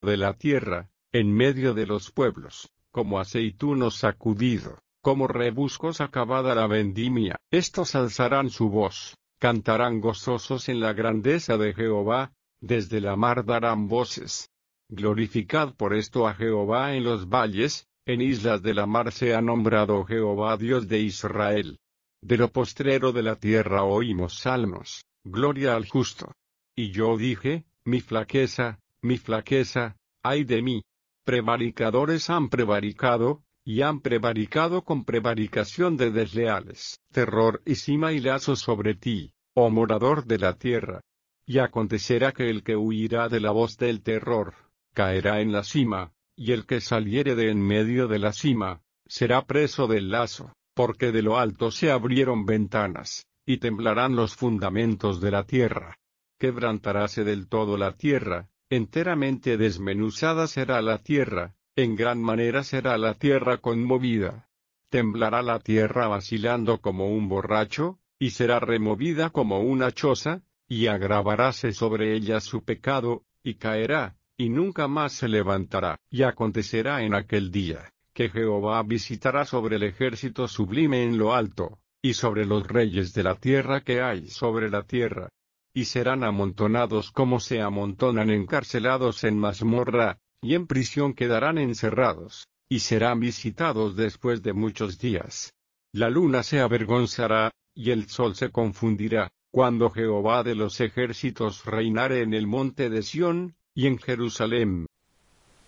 de la tierra, en medio de los pueblos, como aceituno sacudido, como rebuscos acabada la vendimia. Estos alzarán su voz, cantarán gozosos en la grandeza de Jehová, desde la mar darán voces. Glorificad por esto a Jehová en los valles, en islas de la mar sea nombrado Jehová Dios de Israel. De lo postrero de la tierra oímos salmos, gloria al justo. Y yo dije, mi flaqueza, ay de mí. Prevaricadores han prevaricado, y han prevaricado con prevaricación de desleales. Terror y cima y lazo sobre ti, oh morador de la tierra. Y acontecerá que el que huirá de la voz del terror, caerá en la cima, y el que saliere de en medio de la cima, será preso del lazo, porque de lo alto se abrieron ventanas, y temblarán los fundamentos de la tierra. Quebrantaráse del todo la tierra, enteramente desmenuzada será la tierra, en gran manera será la tierra conmovida. Temblará la tierra vacilando como un borracho, y será removida como una choza, y agravaráse sobre ella su pecado, y caerá, y nunca más se levantará. Y acontecerá en aquel día, que Jehová visitará sobre el ejército sublime en lo alto, y sobre los reyes de la tierra que hay sobre la tierra. Y serán amontonados como se amontonan encarcelados en mazmorra, y en prisión quedarán encerrados, y serán visitados después de muchos días. La luna se avergonzará, y el sol se confundirá, cuando Jehová de los ejércitos reinare en el monte de Sión, y en Jerusalem,